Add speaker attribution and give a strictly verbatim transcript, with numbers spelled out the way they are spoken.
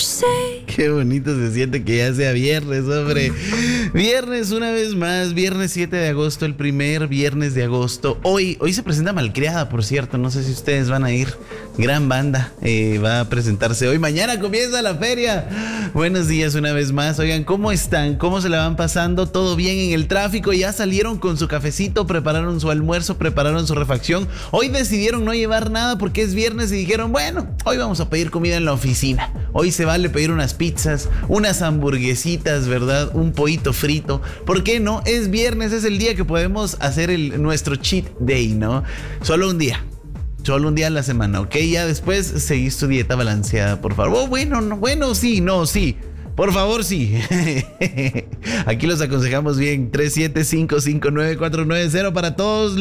Speaker 1: Qué bonito se siente que ya sea viernes, hombre. Viernes una vez más, viernes siete de agosto, el primer viernes de agosto. Hoy, hoy se presenta Malcriada, por cierto, no sé si ustedes van a ir. Gran banda, eh, va a presentarse hoy. Mañana comienza la feria. Buenos días una vez más. Oigan, ¿cómo están? ¿Cómo se la van pasando? ¿Todo bien en el tráfico? ¿Ya salieron con su cafecito? ¿Prepararon su almuerzo? ¿Prepararon su refacción? Hoy decidieron no llevar nada porque es viernes y dijeron, bueno, hoy vamos a pedir comida en la oficina. Hoy se vale pedir unas pizzas, unas hamburguesitas, ¿verdad? Un pollito frito. ¿Por qué no? Es viernes, es el día que podemos hacer el, nuestro cheat day, ¿no? Solo un día. Solo un día a la semana, ¿ok? Ya después seguís tu dieta balanceada, por favor. Oh, bueno, no, bueno, sí, no, sí. Por favor, sí. Aquí los aconsejamos bien. tres siete cinco cinco nueve cuatro nueve cero para todos